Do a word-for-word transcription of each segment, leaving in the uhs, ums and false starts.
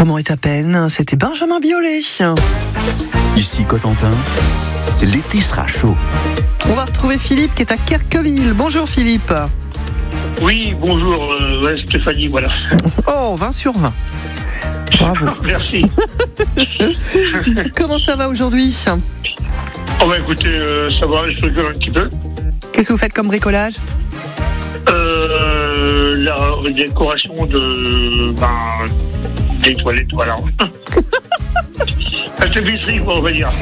Comment est ta peine? C'était Benjamin Biolay. Ici Cotentin, l'été sera chaud. On va retrouver Philippe qui est à Kerqueville. Bonjour Philippe. Oui, bonjour euh, ouais, Stéphanie, voilà. Oh, vingt sur vingt. Bravo. Merci. Comment ça va aujourd'hui? Oh bah écoutez, euh, ça va, je rigole un petit peu. Qu'est-ce que vous faites comme bricolage? Euh, la décoration de, ben, des toilettes, voilà. La tapisserie, quoi, on va dire.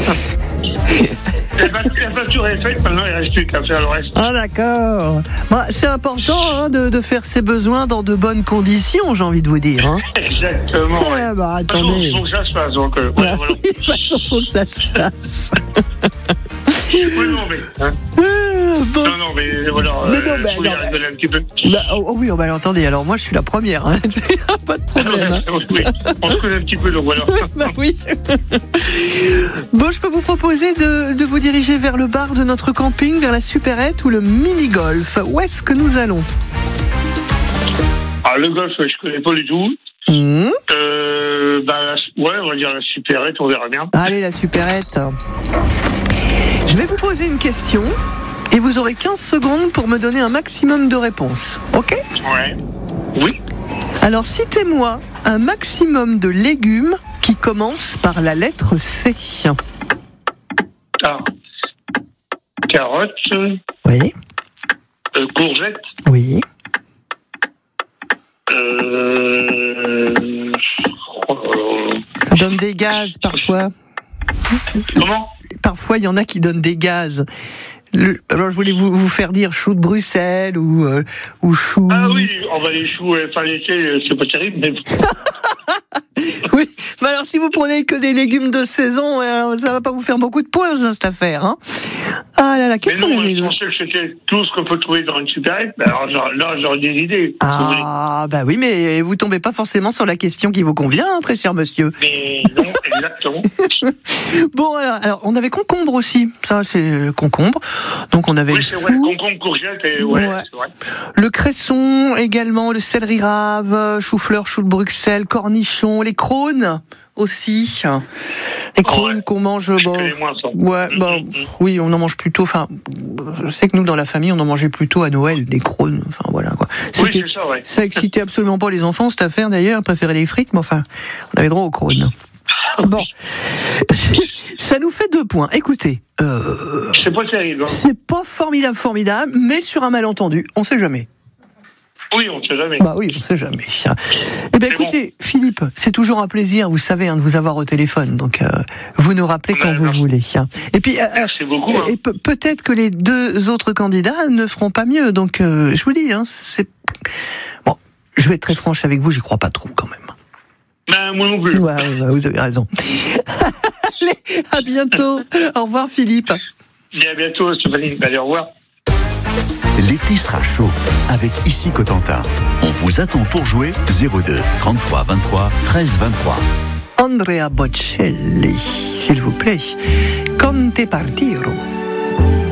La peinture est faite, maintenant il ne reste plus qu'à faire le reste. Ah d'accord. Bah, c'est important hein, de, de faire ses besoins dans de bonnes conditions, j'ai envie de vous dire. Hein. Exactement. Ouais, ouais. bah, De toute façon, attendez. il faut que ça se passe, donc euh, Ouais, ouais, voilà. oui, de toute façon, il faut que ça se fasse. Oui, non, mais... Hein. Euh, bon. Non, non, mais voilà, Mais euh, non, mais faut y non, rigoler un petit peu. Bah, oh, oh oui, oh, bah, attendez, alors moi je suis la première, hein. Pas de problème. Hein. Oui, on se connaît un petit peu, donc voilà. Bah oui. Bon, je peux vous proposer de, de vous diriger vers le bar de notre camping, vers la supérette ou le mini-golf. Où est-ce que nous allons? Ah, le golf, je connais pas du tout. Mmh. Euh, bah, ouais, on va dire la supérette, on verra bien. Allez, la supérette. Je vais vous poser une question et vous aurez quinze secondes pour me donner un maximum de réponses. Ok? Ouais. Oui. Alors, citez-moi un maximum de légumes qui commencent par la lettre C. Ah. Carottes, Oui. euh, courgettes, Oui. euh, euh, Ça donne des gaz parfois. comment? Parfois, il y en a qui donnent des gaz. Le, alors, je voulais vous, vous faire dire chou de Bruxelles ou, euh, ou chou. Ah oui, on va les choux, enfin les quais, c'est pas terrible, mais... Oui, mais alors si vous prenez que des légumes de saison, euh, ça va pas vous faire beaucoup de points, ça, cette affaire. Hein. Ah là là, qu'est-ce Mais qu'on non, avait je pensais que c'était tout ce qu'on peut trouver dans une supérette. Alors là, j'aurais des idées. Ah, bah oui, mais vous tombez pas forcément sur la question qui vous convient, hein, très cher monsieur. Mais non, exactement. Bon, alors, alors, on avait concombre aussi. Ça, c'est concombre. Donc, on avait Oui, le c'est chou, vrai, concombre, courgette, et ouais, Ouais. c'est vrai. le cresson également, le céleri rave, chou-fleur, chou de Bruxelles, cornichons, les crônes aussi. Les crônes Ouais. qu'on mange. Je Bon, connais moins ça. ouais, Mm, bah, mm, mm. oui, on en mange plutôt. Enfin, je sais que nous, dans la famille, on en mangeait plutôt à Noël, des crônes. Enfin, voilà, quoi. Oui, C'était- c'est ça, ouais. Ça excitait absolument pas les enfants, cette affaire d'ailleurs, ils préféraient les frites, mais enfin, on avait droit aux crônes. Bon, ça nous fait deux points. Écoutez, euh, C'est pas terrible. Hein. c'est pas formidable, formidable, mais sur un malentendu, on sait jamais. Oui, on ne sait jamais. Bah oui, on sait jamais. Eh bien, C'est écoutez, Philippe, c'est toujours un plaisir, vous savez, hein, de vous avoir au téléphone, donc euh, vous nous rappelez quand Ouais, vous merci. voulez. Et puis, euh, Merci beaucoup. Hein. et pe- peut-être que les deux autres candidats ne feront pas mieux, donc euh, je vous dis, hein, c'est bon. Je vais être très franche avec vous, j'y crois pas trop quand même. Ben, moi non plus. Ouais, ouais, ouais, vous avez raison. Allez, à bientôt. Au revoir Philippe. Et à bientôt, Stéphanie. Allez, au revoir. L'été sera chaud avec Ici Cotentin. On vous attend pour jouer zéro deux trente-trois vingt-trois treize vingt-trois. Andrea Bocelli, s'il vous plaît. Conte partiro.